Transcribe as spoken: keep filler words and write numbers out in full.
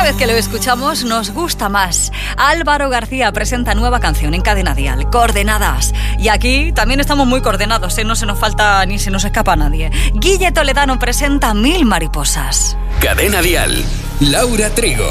vez que lo escuchamos nos gusta más. Álvaro García presenta nueva canción en Cadena Dial, Coordenadas. Y aquí también estamos muy coordenados, ¿eh? No se nos falta ni se nos escapa a nadie. Guille Toledano presenta Mil mariposas. Cadena Dial, Laura Trigo.